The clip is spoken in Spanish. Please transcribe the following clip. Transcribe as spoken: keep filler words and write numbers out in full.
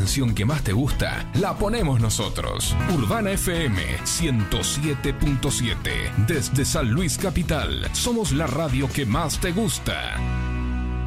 canción que más te gusta, la ponemos nosotros. Urbana F M ciento siete punto siete. Desde San Luis Capital, somos la radio que más te gusta.